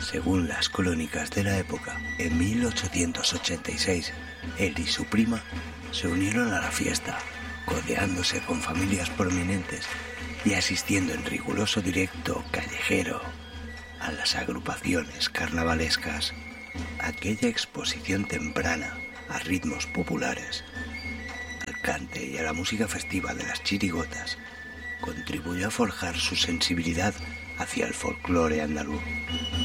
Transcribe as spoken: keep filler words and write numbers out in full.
Según las crónicas de la época, en mil ochocientos ochenta y seis, él y su prima se unieron a la fiesta, codeándose con familias prominentes y asistiendo en riguroso directo callejero a las agrupaciones carnavalescas. Aquella exposición temprana a ritmos populares, al cante y a la música festiva de las chirigotas contribuyó a forjar su sensibilidad hacia el folclore andaluz.